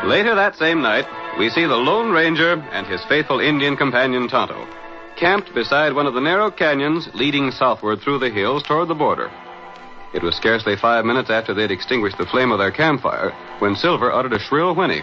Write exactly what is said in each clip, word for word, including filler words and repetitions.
Later that same night, we see the Lone Ranger and his faithful Indian companion Tonto, camped beside one of the narrow canyons leading southward through the hills toward the border. It was scarcely five minutes after they'd extinguished the flame of their campfire when Silver uttered a shrill whinny.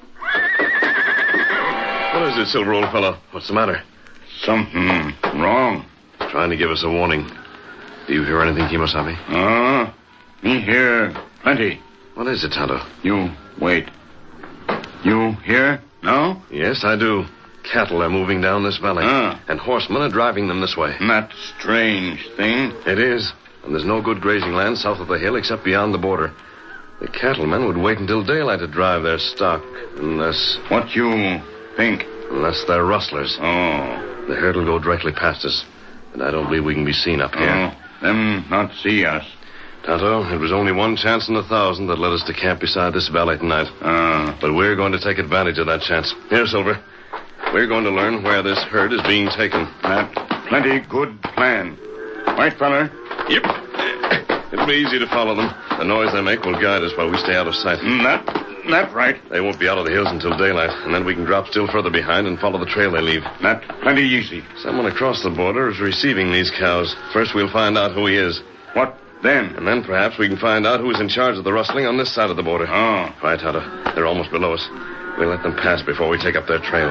What is it, Silver, old fellow? What's the matter? Something wrong. Trying to give us a warning. Do you hear anything, Kimosabe? Uh, me hear plenty. What is it, Tonto? You wait. You hear now? Yes, I do. Cattle are moving down this valley, Ah. and horsemen are driving them this way. That strange thing. It is, and there's no good grazing land south of the hill except beyond the border. The cattlemen would wait until daylight to drive their stock, unless... What you think? Unless they're rustlers. Oh. The herd will go directly past us, and I don't believe we can be seen up here. Oh, them not see us. Tonto, it was only one chance in a thousand that led us to camp beside this valley tonight. Ah. But we're going to take advantage of that chance. Here, Silver. We're going to learn where this herd is being taken. That plenty good plan. White feller. Yep. It'll be easy to follow them. The noise they make will guide us while we stay out of sight. Mm, that, that right. They won't be out of the hills until daylight, and then we can drop still further behind and follow the trail they leave. That plenty easy. Someone across the border is receiving these cows. First, we'll find out who he is. What then? And then perhaps we can find out who's in charge of the rustling on this side of the border. Oh. Right, Tonto. They're almost below us. We'll let them pass before we take up their trail.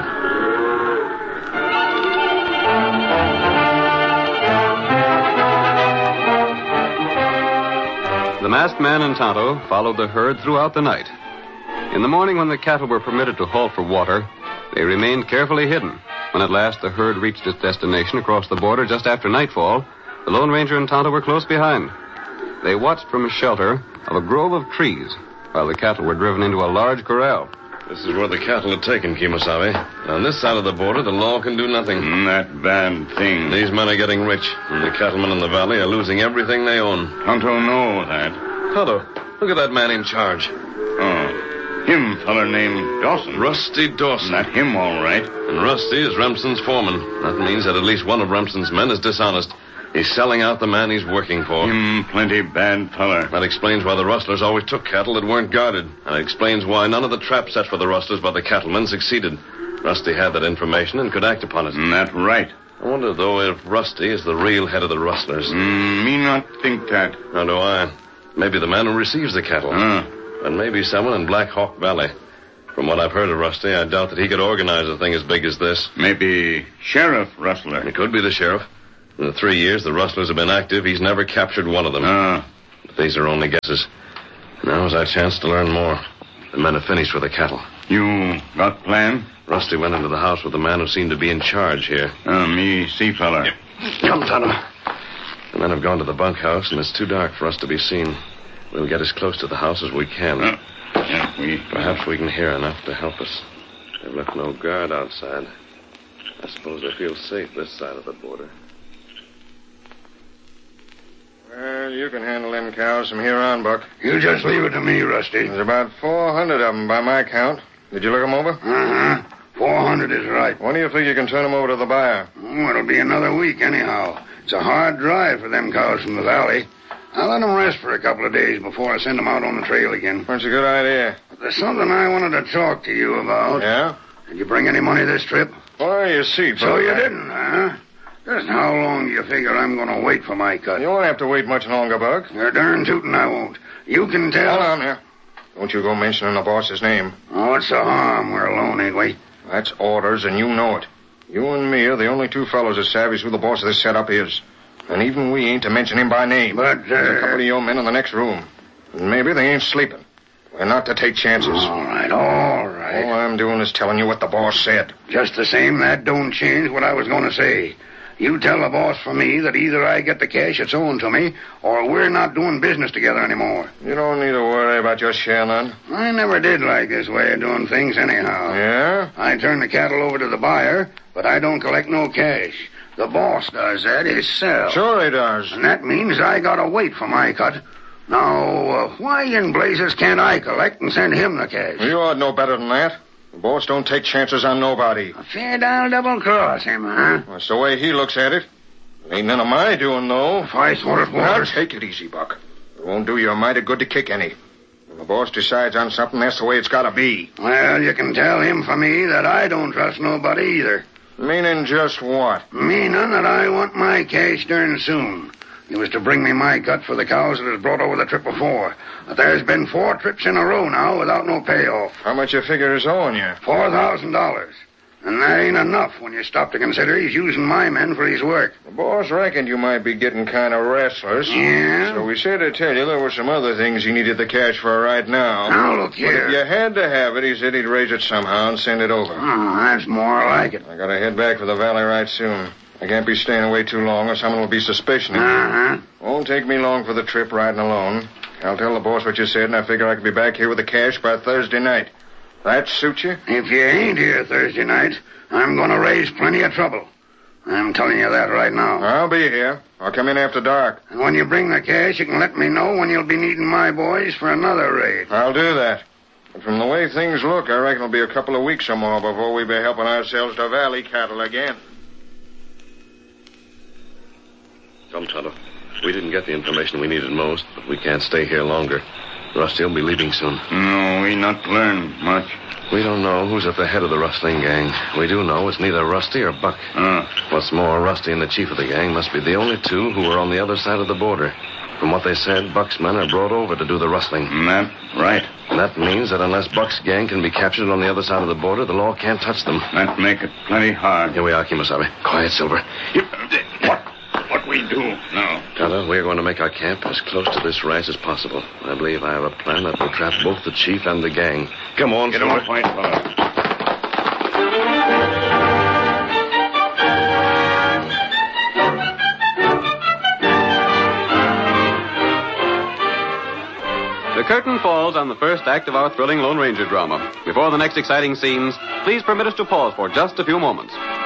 The masked man and Tonto followed the herd throughout the night. In the morning, when the cattle were permitted to halt for water, they remained carefully hidden. When at last the herd reached its destination across the border just after nightfall, the Lone Ranger and Tonto were close behind. They watched from a shelter of a grove of trees while the cattle were driven into a large corral. This is where the cattle are taken, Kimosabe. On this side of the border, the law can do nothing. Mm, that bad thing. These men are getting rich, and the cattlemen in the valley are losing everything they own. Tonto know that. Tonto, look at that man in charge. Oh. Him feller named Dawson. Rusty Dawson. That him, all right. And Rusty is Remsen's foreman. That means that at least one of Remsen's men is dishonest. He's selling out the man he's working for. Him plenty bad feller. That explains why the rustlers always took cattle that weren't guarded. And it explains why none of the traps set for the rustlers by the cattlemen succeeded. Rusty had that information and could act upon it. Mm, that right. I wonder, though, if Rusty is the real head of the rustlers. Mm, me not think that. How do I? Maybe the man who receives the cattle. Uh. And maybe someone in Black Hawk Valley. From what I've heard of Rusty, I doubt that he could organize a thing as big as this. Maybe Sheriff Rustler. It could be the sheriff. In the three years the rustlers have been active, he's never captured one of them. Ah. But these are only guesses. Now's our chance to learn more. The men have finished with the cattle. You got plan? Rusty went into the house with the man who seemed to be in charge here. Uh, me see feller. Yep. Come, Tonto. The men have gone to the bunkhouse, and it's too dark for us to be seen. We'll get as close to the house as we can. Uh, yeah, we... Perhaps we can hear enough to help us. They've left no guard outside. I suppose they feel safe this side of the border. Well, you can handle them cows from here on, Buck. You just leave it to me, Rusty. There's about four hundred of them by my count. Did you look them over? Uh-huh. four hundred is right. When do you think you can turn them over to the buyer? Oh, it'll be another week anyhow. It's a hard drive for them cows from the valley. I'll let them rest for a couple of days before I send them out on the trail again. That's a good idea. But there's something I wanted to talk to you about. Yeah? Did you bring any money this trip? Why, you see, So Buck, you I- didn't, huh? Just how long do you figure I'm going to wait for my cut? You won't have to wait much longer, Buck. You're darn tootin' I won't. You can tell... Hold on now. Don't you go mentioning the boss's name. Oh, what's the harm? We're alone, ain't we? That's orders, and you know it. You and me are the only two fellows that savvies who the boss of this setup is. And even we ain't to mention him by name. But, uh... There's a couple of your men in the next room. And maybe they ain't sleeping. We're not to take chances. All right, all right. All I'm doing is telling you what the boss said. Just the same, that don't change what I was going to say. You tell the boss for me that either I get the cash that's owing to me, or we're not doing business together anymore. You don't need to worry about your share none. I never did like this way of doing things anyhow. Yeah? I turn the cattle over to the buyer, but I don't collect no cash. The boss does that himself. Sure he does. And that means I gotta wait for my cut. Now, uh, why in blazes can't I collect and send him the cash? You ought to know better than that. The boss don't take chances on nobody. A fair down double cross him, huh? That's the way he looks at it. It ain't none of my doing, though. If I thought it Now, was. take it easy, Buck. It won't do you a mighty good to kick any. the boss decides on something, that's the way it's got to be. Well, you can tell him for me that I don't trust nobody either. Meaning just what? Meaning that I want my cash dern soon. He was to bring me my cut for the cows that was brought over the trip before. But there's been four trips in a row now without no payoff. How much you figure is owing you? Four thousand dollars. And that ain't enough when you stop to consider he's using my men for his work. The boss reckoned you might be getting kind of restless. Yeah? So we said to tell you there were some other things he needed the cash for right now. Now, look But here. if you had to have it, he said he'd raise it somehow and send it over. Oh, that's more like it. I gotta head back for the valley right soon. I can't be staying away too long or someone will be suspicioning. Uh-huh. Won't take me long for the trip riding alone. I'll tell the boss what you said, and I figure I can be back here with the cash by Thursday night. That suit you? If you ain't here Thursday night, I'm going to raise plenty of trouble. I'm telling you that right now. I'll be here. I'll come in after dark. And when you bring the cash, you can let me know when you'll be needing my boys for another raid. I'll do that. But from the way things look, I reckon it'll be a couple of weeks or more before we'll be helping ourselves to valley cattle again. Come, Tonto. We didn't get the information we needed most, but we can't stay here longer. Rusty will be leaving soon. No, we not learn much. We don't know who's at the head of the rustling gang. We do know it's neither Rusty or Buck. Uh, What's more, Rusty and the chief of the gang must be the only two who are on the other side of the border. From what they said, Buck's men are brought over to do the rustling. that right. And that means that unless Buck's gang can be captured on the other side of the border, the law can't touch them. That make it plenty hard. Here we are, Kimosabe. Quiet, Silver. What? What we do now? Tonto, we're going to make our camp as close to this ranch as possible. I believe I have a plan that will trap both the chief and the gang. Come on, Get Silver. on, white fellow. The curtain falls on the first act of our thrilling Lone Ranger drama. Before the next exciting scenes, please permit us to pause for just a few moments.